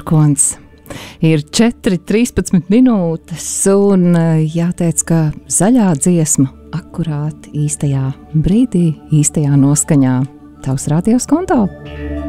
pērkons. Ir 4:13 minūtes, un jāteic, ka zaļā dziesma akurāt īstajā brīdī, īstajā noskaņā. Tavs rādījos konto.